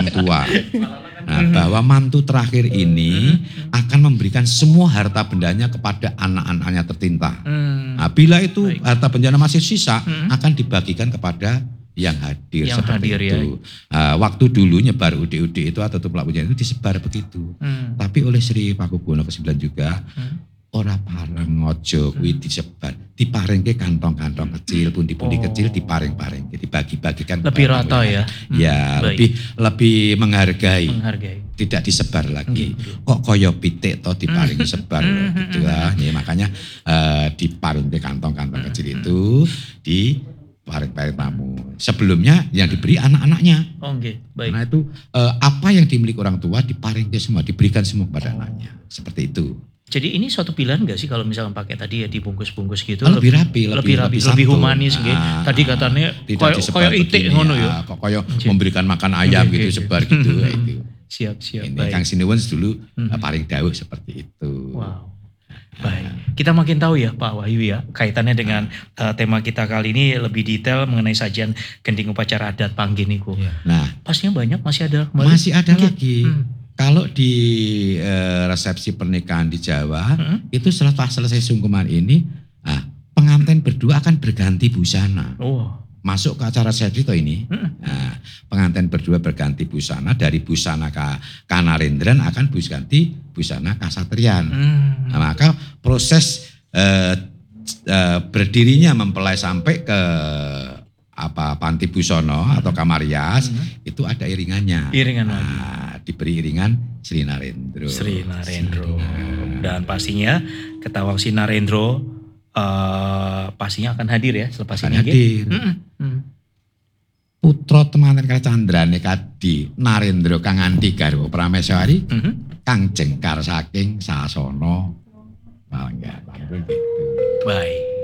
orang tua. Nah, bahwa mantu terakhir ini akan memberikan semua harta bendanya kepada anak-anaknya tercinta. Nah, bila itu harta bendanya masih sisa, akan dibagikan kepada yang hadir yang seperti hadir, itu. ya. Waktu dulu nyebar UD itu atau tuplak pujian itu disebar begitu. Tapi oleh Sri Pakubuwono ke-9 juga ora pareng ojo kuwi disebar, diparingke kantong-kantong kecil, pundi-pundi kecil diparing-paring, dibagi-bagikan lebih rata ya. Ya, lebih menghargai. Tidak disebar lagi. Kok koyo pitik toh diparing sebar gitu lah. Ya, makanya diparingke kantong-kantong kecil itu paring-paring tamu. Sebelumnya yang diberi anak-anaknya. Baik. Karena itu apa yang dimiliki orang tua diparingke semua, diberikan semua kepada anaknya. Seperti itu. Jadi ini suatu pilihan gak sih kalau misalnya pakai tadi ya dibungkus-bungkus gitu? Lebih rapi, lebih humanis gitu. Tadi katanya koyo itik ngono ya. Kok koyo memberikan makan ayam gitu sebar gitu itu. Siap. Ini Baik. Kang Sinuwun dulu paling dawuh seperti itu. Wow. Baik, kita makin tahu ya Pak Wahyu ya, kaitannya dengan tema kita kali ini lebih detail mengenai sajian gending upacara adat Panggen niku. Nah, pastinya banyak masih ada kembali. Masih ada lagi. Kalau di resepsi pernikahan di Jawa, itu setelah selesai sungkeman ini, pengantin berdua akan berganti busana. Masuk ke acara sedito ini, pengantin berdua berganti busana, dari busana Kanarendran akan ganti busana Kasatriyan. Nah, maka proses berdirinya mempelai sampai ke Panti Busono atau Kamarias itu ada iringannya. Diberi iringan Sri Narendro. Dan pastinya Ketawang Sri Narendro pastinya akan hadir ya selepas ini. Hadir. Putra temanten kali candrane Kadi Narendra kang anti garwa Prameswari kang jengkar saking sasana. Baik.